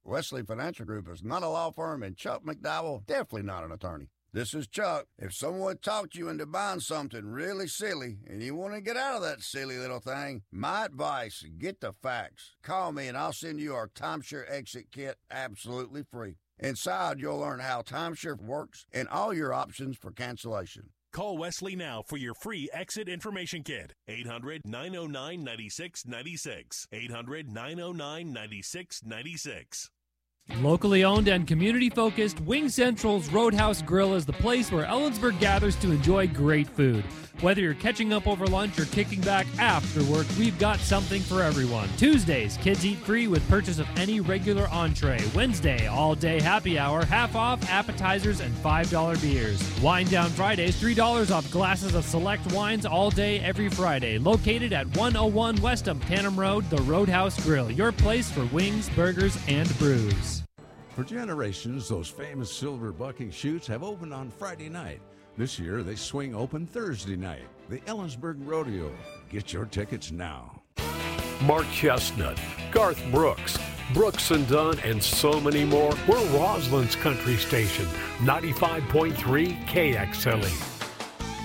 Wesley Financial Group is not a law firm, and Chuck McDowell definitely not an attorney. This is Chuck. If someone talked you into buying something really silly and you want to get out of that silly little thing, my advice, get the facts. Call me and I'll send you our timeshare exit kit absolutely free. Inside, you'll learn how timeshare works and all your options for cancellation. Call Wesley now for your free exit information kit. 800-909-9696. 800-909-9696. Locally owned and community-focused, Wing Central's Roadhouse Grill is the place where Ellensburg gathers to enjoy great food. Whether you're catching up over lunch or kicking back after work, we've got something for everyone. Tuesdays, kids eat free with purchase of any regular entree. Wednesday, all-day happy hour, half off appetizers and $5 beers. Wine Down Fridays, $3 off glasses of select wines all day every Friday. Located at 101 West Tanham Road, the Roadhouse Grill, your place for wings, burgers, and brews. For generations, those famous silver bucking chutes have opened on Friday night. This year, they swing open Thursday night. The Ellensburg Rodeo. Get your tickets now. Mark Chestnut, Garth Brooks, Brooks and Dunn, and so many more. We're Roslyn's country station, 95.3 KXLE.